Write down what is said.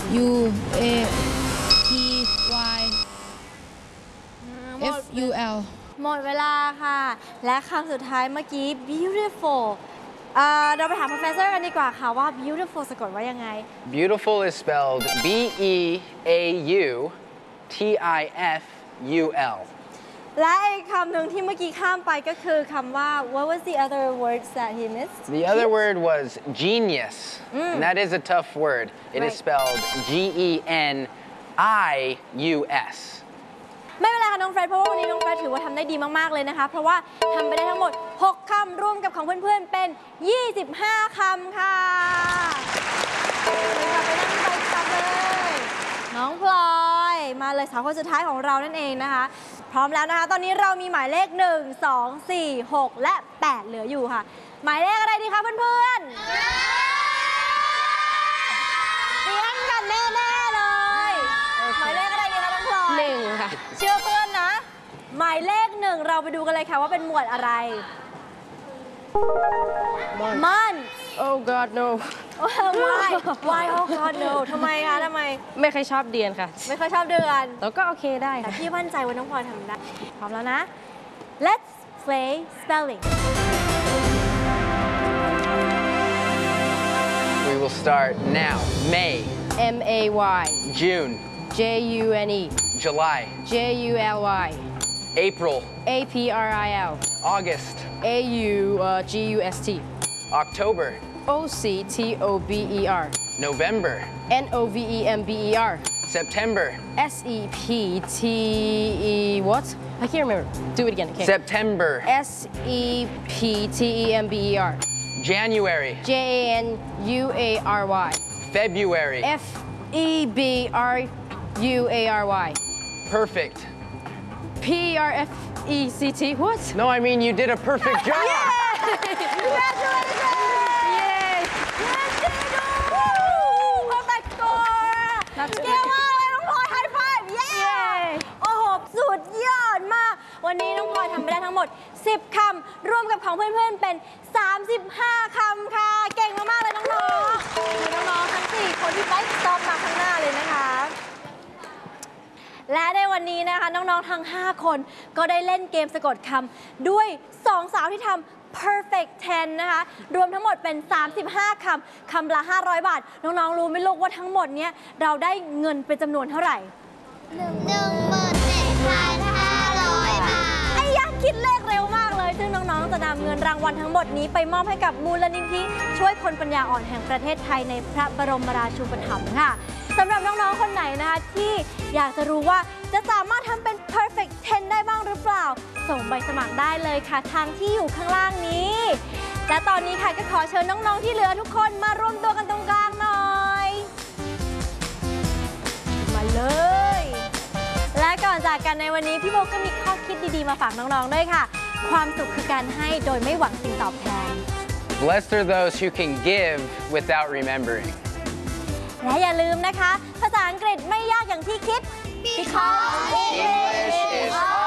U A T Y F U L หมดเวลาค่ะ และคำสุดท้ายเมื่อกี้ beautiful เราไปถาม professor กันดีกว่าค่ะว่า beautiful สะกดว่ายังไง Beautiful is spelled B-E-A-U-T-I-F-U-L และอีกคำหนึ่งที่เมื่อกี้ข้ามไปก็คือคำว่า what was the other words that he missed The other word was genius, and that is a tough word. It is spelled G-E-N-I-U-S. ไม่เป็นไรค่ะน้องเฟรดเพราะว่าวันนี้น้องเฟรดถือว่าทำได้ดีมากๆเลยนะคะเพราะว่าทำไปได้ทั้งหมด6คำรวมกับของเพื่อนๆเป็น25คำค่ะเชิญกลับไปนั่งที่โต๊ะครับเลยน้องพลอยมาเลยสาวคนสุดท้ายของเรานั่นเองนะคะพร้อมแล้วนะคะตอนนี้เรามีหมายเลข1 2 4 6และ8เหลืออยู่ค่ะหมายเลขอะไรดีคะเพื่อนๆเรียนกันแน่ๆเลยหมายเลขอะไรดีคะน้องพลอย 1 ค่ะเชื่อเพื่อนนะหมายเลข1เราไปดูกันเลยค่ะว่าเป็นหมวดอะไร มัน Oh God no why oh god no ทำไมคะทำไมไม่เคยชอบเดือนค่ะไม่ค่อยชอบเดือนแล้วก็โอเคได้ค่ะพี่มั่นใจว่าน้องพลอยทำได้พร้อมแล้วนะ Let's play spelling We will start now. May, M-A-Y June, J-U-N-E July, J-U-L-Y April, A-P-R-I-L August, A-U-G-U-S-T October, O-C-T-O-B-E-R November, N-O-V-E-M-B-E-R September, S-E-P-T-E what? I can't remember. Do it again. Okay. September, S-E-P-T-E-M-B-E-R January, J-A-N-U-A-R-Y February. F-E-B-R-U-A-R-Y Perfect. P-R-F-E-C-T what? No, I mean you did a perfect job. Congratulations Yay! perfect score เก่งมากเลยน้องพลอย high five เย้โอ้โหสุดยอดมากวันนี้น้องพลอยทำไปได้ทั้งหมด10คำรวมกับของเพื่อนๆเป็น35คำค่ะเก่งมากๆเลยน้องๆมีน้องๆทั้ง4คนที่ไปสต็อปมาข้างหน้าเลยนะคะและในวันนี้นะคะน้องๆทั้ง5คนก็ได้เล่นเกมสะกดคำด้วย2สาวที่ทำperfect 10 นะคะรวมทั้งหมดเป็น35คำคำละ500 บาทน้องๆรู้ไหมลูกว่าทั้งหมดเนี้ยเราได้เงินเป็นจำนวนเท่าไหร่ 17,500 บาทไอ้ยักษ์คิดเลขเร็วมากเลยซึ่งน้องๆจะนำเงินรางวัลทั้งหมดนี้ไปมอบให้กับมูลนิธิช่วยคนปัญญาอ่อนแห่งประเทศไทยในพระบรมราชูปถัมภ์ค่ะสำหรับน้องๆคนไหนนะคะที่อยากจะรู้ว่าจะสามารถทำเป็น perfect 10 ได้บ้างหรือเปล่าส่งใบสมัครได้เลยค่ะทางที่อยู่ข้างล่างนี้และตอนนี้ค่ะก็ขอเชิญน้องๆที่เหลือทุกคนมารวมตัวกันตรงกลางหน่อยมาเลยและก่อนจากกันในวันนี้พี่โบก็มีข้อคิดดีๆมาฝากน้องๆด้วยค่ะความสุขคือการให้โดยไม่หวังสิ่งตอบแทน Blessed are those who can give without remembering. และอย่าลืมนะคะภาษาอังกฤษไม่ยากอย่างที่คิด because English is